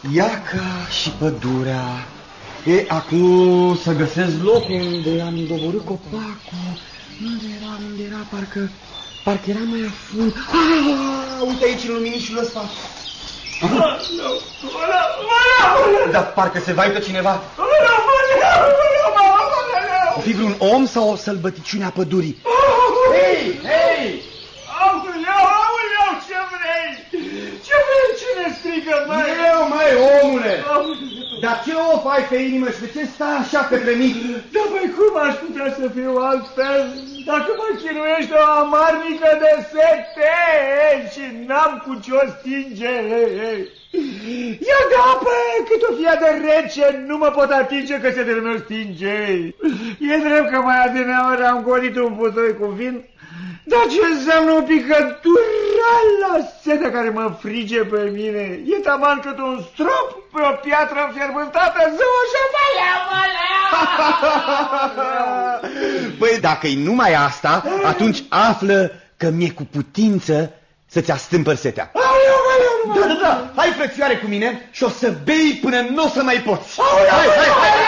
Iaca și pădurea. E, acum să găsesc locul unde am doborât copacul. Unde era, parcă era mai afund. Uite aici în luminișul ăsta. Dar parcă se vaită cineva. O fi vreun om sau o sălbăticiune a pădurii? Hei! Aoleu, ce vrei? Ce vrei? Cine strigă, măi? Eu, măi, omule! Dar ce o fai pe inimă și de ce stai așa către mine? Da, băi, cum aș putea să fiu altfel dacă mă chinuiește o amarnică de sete și n-am cu ce-o stinge? Ia de apă, cât o fie de rece, nu mă pot atinge că setele meu stinge. E drept că mai adineauri am golit un putoi cu vin, dar ce înseamnă o picătură la setea care mă frige pe mine? E taman cât un strop pe o piatră înfierbântată, zău așa, Băi, dacă-i numai asta, atunci află că mi-e cu putință să-ți astâmpăr setea. Da, hai, frățioare, cu mine și o să bei până nu o să mai poți. Hai!